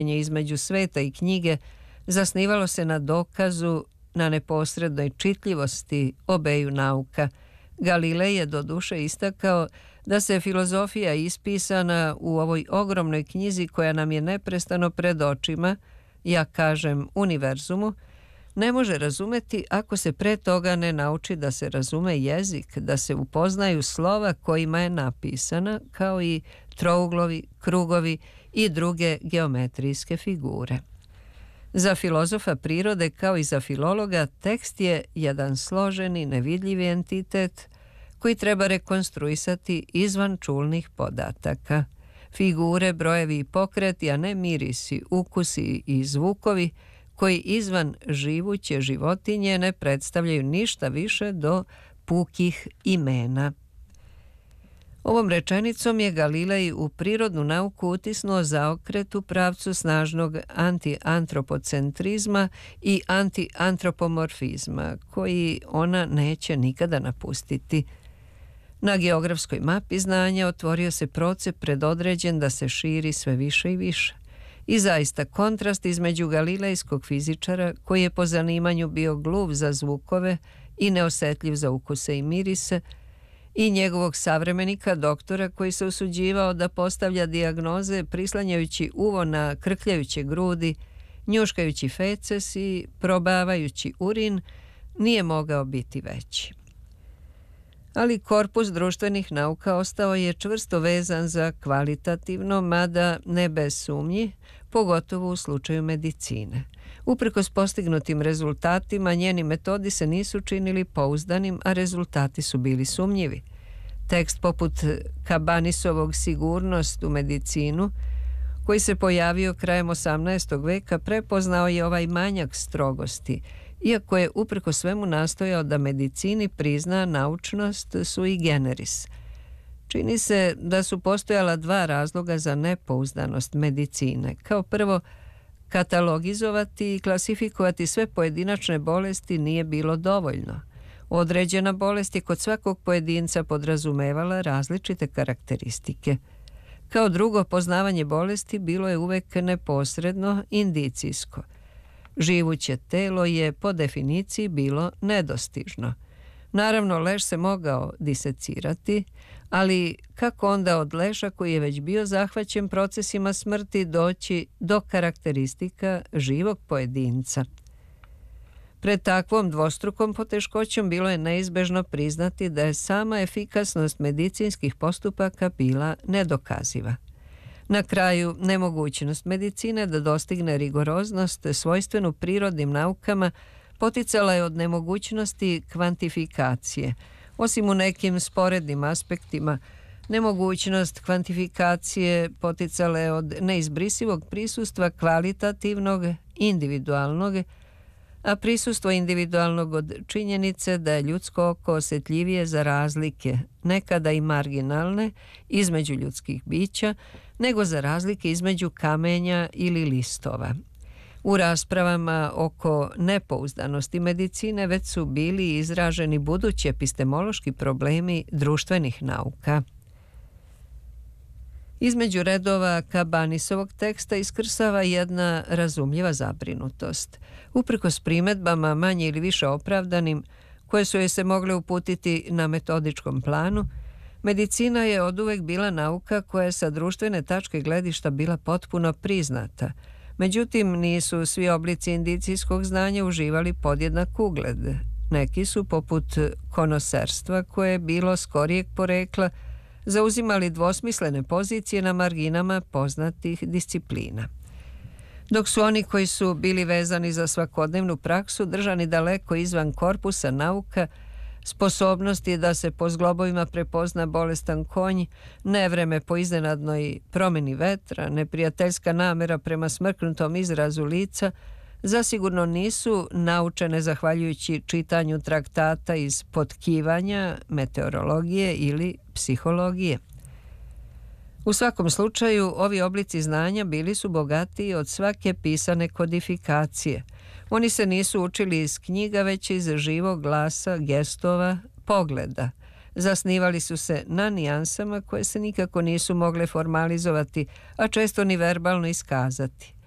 između sveta i knjige zasnivalo se na dokazu, na neposrednoj čitljivosti obeju nauka. Galilej je doduše istakao da se filozofija ispisana u ovoj ogromnoj knjizi koja nam je neprestano pred očima, ja kažem univerzumu, ne može razumeti ako se pre toga ne nauči da se razume jezik, da se upoznaju slova kojima je napisana, kao i trouglovi, krugovi i druge geometrijske figure. Za filozofa prirode kao i za filologa tekst je jedan složeni, nevidljivi entitet koji treba rekonstruisati izvan čulnih podataka. Figure, brojevi i pokreti, a ne mirisi, ukusi i zvukovi koji izvan živuće životinje ne predstavljaju ništa više do pukih imena. Ovom rečenicom je Galilej u prirodnu nauku utisnuo zaokret u pravcu snažnog antiantropocentrizma i antiantropomorfizma, koji ona neće nikada napustiti. Na geografskoj mapi znanja otvorio se procep predodređen da se širi sve više i više. I zaista kontrast između galilejskog fizičara, koji je po zanimanju bio gluv za zvukove i neosetljiv za ukuse i mirise, i njegovog savremenika, doktora, koji se usuđivao da postavlja dijagnoze prislanjajući uvo na krkljajuće grudi, njuškajući feces i probavajući urin, nije mogao biti veći. Ali korpus društvenih nauka ostao je čvrsto vezan za kvalitativno, mada ne bez sumnji, pogotovo u slučaju medicine. Uprkos postignutim rezultatima, njeni metodi se nisu činili pouzdanim, a rezultati su bili sumnjivi. Tekst poput Cabanisovog Sigurnost u medicinu, koji se pojavio krajem 18. veka, prepoznao je ovaj manjak strogosti, iako je uprkos svemu nastojao da medicini prizna naučnost sui generis. Čini se da su postojala dva razloga za nepouzdanost medicine. Kao prvo, katalogizovati i klasifikovati sve pojedinačne bolesti nije bilo dovoljno. Određena bolest je kod svakog pojedinca podrazumevala različite karakteristike. Kao drugo, poznavanje bolesti bilo je uvek neposredno, indicijsko. Živuće telo je po definiciji bilo nedostižno. Naravno, leš se mogao disecirati, ali kako onda od leša koji je već bio zahvaćen procesima smrti doći do karakteristika živog pojedinca? Pred takvom dvostrukom poteškoćom bilo je neizbežno priznati da je sama efikasnost medicinskih postupaka bila nedokaziva. Na kraju, nemogućnost medicine da dostigne rigoroznost svojstvenu prirodnim naukama poticala je od nemogućnosti kvantifikacije. Osim u nekim sporednim aspektima, nemogućnost kvantifikacije poticala je od neizbrisivog prisustva kvalitativnog, individualnog, a prisustvo individualnog od činjenice da je ljudsko oko osjetljivije za razlike, nekada i marginalne, između ljudskih bića, nego za razlike između kamenja ili listova. U raspravama oko nepouzdanosti medicine već su bili izraženi budući epistemološki problemi društvenih nauka. Između redova Cabanisovog teksta iskrsava jedna razumljiva zabrinutost. Uprkos primedbama manje ili više opravdanim, koje su joj se mogle uputiti na metodičkom planu, medicina je oduvek bila nauka koja je sa društvene tačke gledišta bila potpuno priznata. Međutim, nisu svi oblici indicijskog znanja uživali podjednak ugled. Neki su, poput konoserstva, koje je bilo skorijeg porekla, zauzimali dvosmislene pozicije na marginama poznatih disciplina. Dok su oni koji su bili vezani za svakodnevnu praksu držani daleko izvan korpusa nauka, sposobnosti da se po zglobovima prepozna bolestan konj, nevreme po iznenadnoj promjeni vetra, neprijateljska namera prema smrknutom izrazu lica, zasigurno nisu naučene zahvaljujući čitanju traktata iz potkivanja, meteorologije ili psihologije. U svakom slučaju, ovi oblici znanja bili su bogatiji od svake pisane kodifikacije. Oni se nisu učili iz knjiga, već iz živog glasa, gestova, pogleda. Zasnivali su se na nijansama koje se nikako nisu mogle formalizovati, a često ni verbalno iskazati.